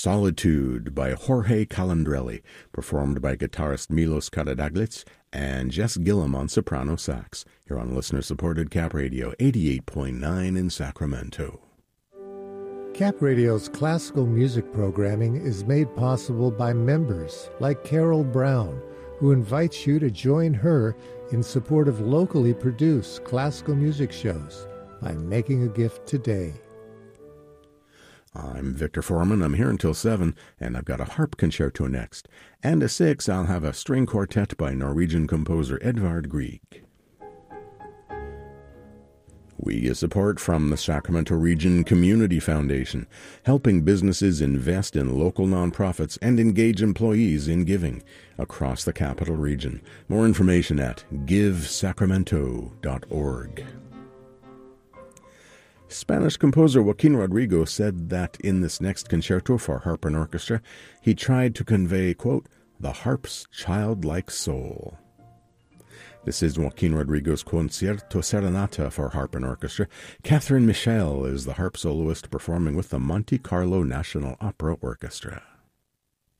Solitude by Jorge Calandrelli, performed by guitarist Milos Karadaglic and Jess Gillum on soprano sax, here on listener-supported Cap Radio 88.9 in Sacramento. Cap Radio's classical music programming is made possible by members like Carol Brown, who invites you to join her in support of locally produced classical music shows by making a gift today. I'm Victor Foreman. I'm here until 7, and I've got a harp concerto next. And at 6, I'll have a string quartet by Norwegian composer Edvard Grieg. We get support from the Sacramento Region Community Foundation, helping businesses invest in local nonprofits and engage employees in giving across the Capital Region. More information at givesacramento.org. Spanish composer Joaquin Rodrigo said that in this next concerto for harp and orchestra, he tried to convey, quote, the harp's childlike soul. This is Joaquin Rodrigo's Concierto Serenata for harp and orchestra. Catherine Michel is the harp soloist performing with the Monte Carlo National Opera Orchestra.